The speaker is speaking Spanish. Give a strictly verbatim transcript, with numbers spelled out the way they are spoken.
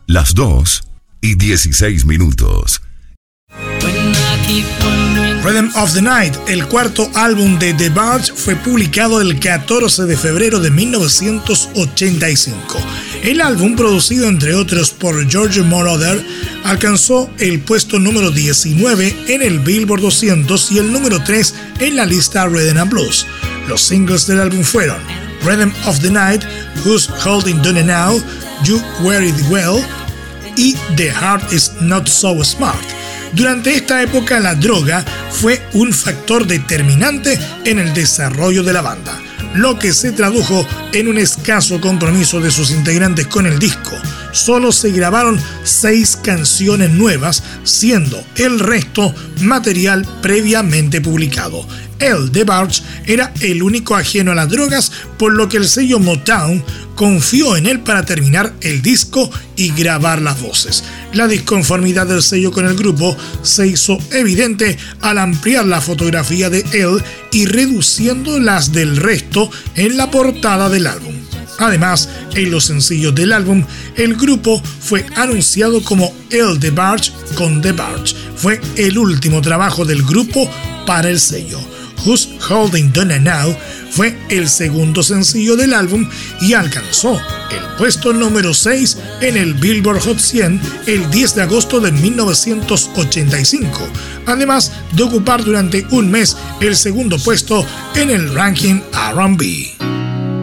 Las dos y dieciséis minutos. Rhythm of the Night, el cuarto álbum de The Byrds, fue publicado el catorce de febrero de mil novecientos ochenta y cinco. El álbum, producido entre otros por George Moroder, alcanzó el puesto número diecinueve en el Billboard doscientos y el número tres en la lista Rhythm and Blues. Los singles del álbum fueron Rhythm of the Night, Who's Holding Done Now, You Wear It Well y The Heart Is Not So Smart. Durante esta época, la droga fue un factor determinante en el desarrollo de la banda, lo que se tradujo en un escaso compromiso de sus integrantes con el disco. Solo se grabaron seis canciones nuevas, siendo el resto material previamente publicado. Él, The Byrds, era el único ajeno a las drogas, por lo que el sello Motown confió en él para terminar el disco y grabar las voces. La disconformidad del sello con el grupo se hizo evidente al ampliar la fotografía de él y reduciendo las del resto en la portada del álbum. Además, en los sencillos del álbum, el grupo fue anunciado como El The Byrds con The Byrds. Fue el último trabajo del grupo para el sello. Who's Holding Donna Now fue el segundo sencillo del álbum y alcanzó el puesto número seis en el Billboard Hot cien el diez de agosto de mil novecientos ochenta y cinco, además de ocupar durante un mes el segundo puesto en el ranking R and B.